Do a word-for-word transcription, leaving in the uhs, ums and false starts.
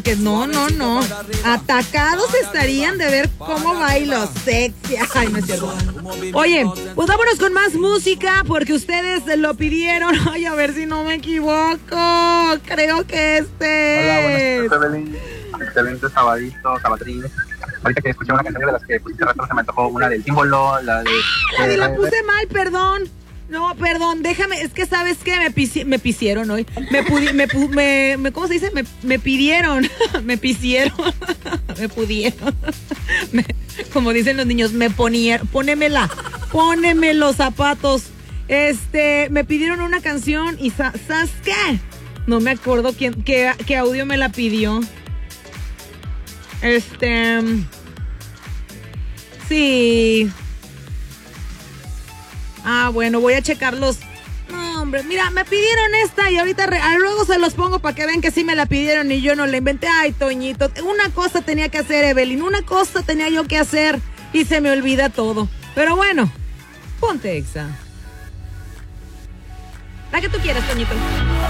Que no, no, no. Atacados estarían de ver cómo bailo sexy. Ay, no es cierto. Oye, pues vámonos con más música porque ustedes lo pidieron. Ay, a ver si no me equivoco. Creo que este. Hola, buenas tardes, Evelyn. Excelente sabadito, sabatril. Ahorita que escuché una canción de las que pusiste rato se me antojó una del símbolo, la de... Ay, la puse mal, perdón. No, perdón, déjame, es que sabes qué, me, pisi, me pisieron hoy, me, pudi, me, me, me, ¿cómo se dice? Me, me pidieron, me pisieron, me pudieron, me, como dicen los niños, me ponieron, pónemela, póneme los zapatos, este, me pidieron una canción y ¿sabes qué? No me acuerdo quién, qué, qué audio me la pidió, este, sí... Ah, bueno, voy a checarlos. No, hombre, mira, me pidieron esta y ahorita re- ah, luego se los pongo para que vean que sí me la pidieron y yo no la inventé. Ay, Toñito, una cosa tenía que hacer, Evelyn, una cosa tenía yo que hacer y se me olvida todo. Pero bueno, ponte Exa. La que tú quieras, Toñito.